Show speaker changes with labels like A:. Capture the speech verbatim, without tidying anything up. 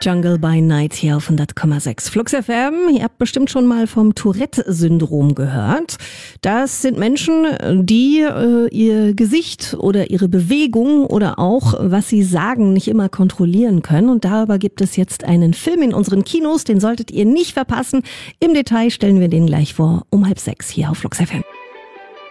A: Jungle by Night hier auf hundert Komma sechs Flux F M. Ihr habt bestimmt schon mal vom Tourette-Syndrom gehört. Das sind Menschen, die äh, ihr Gesicht oder ihre Bewegung oder auch, was sie sagen, nicht immer kontrollieren können. Und darüber gibt es jetzt einen Film in unseren Kinos, den solltet ihr nicht verpassen. Im Detail stellen wir den gleich vor um halb sechs hier auf Flux F M.